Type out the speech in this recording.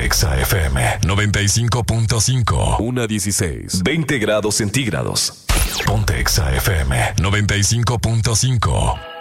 Exa FM 95.5. 1:16. 20 grados centígrados. Ponte Exa FM 95.5.